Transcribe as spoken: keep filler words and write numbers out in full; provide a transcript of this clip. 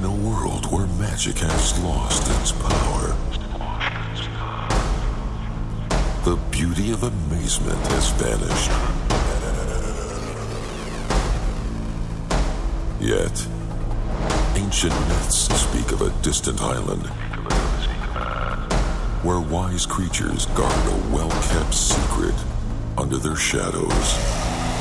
In a world where magic has lost its power, the beauty of amazement has vanished. Yet, ancient myths speak of a distant island where wise creatures guard a well-kept secret under their shadows.